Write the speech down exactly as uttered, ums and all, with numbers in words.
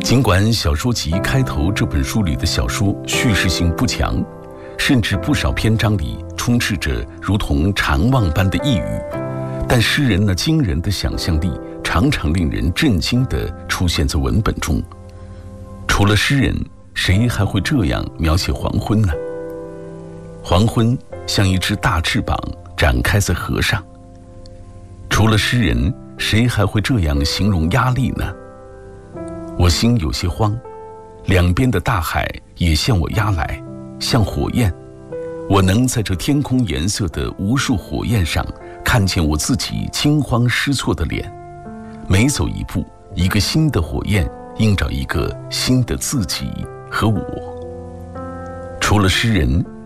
尽管小说集开头这本书里的小说叙事性不强，甚至不少篇章里充斥着如同禅望般的呓语，但诗人那惊人的想象力常常令人震惊地出现在文本中。除了诗人，谁还会这样描写黄昏呢？黄昏像一只大翅膀展开在河上。除了诗人，谁还会这样形容压力呢？我心有些慌，两边的大海也向我压来，像火焰。我能在这天空颜色的无数火焰上看见我自己惊慌失措的脸。每走一步，一个新的火焰映照一个新的自己和我。除了诗人，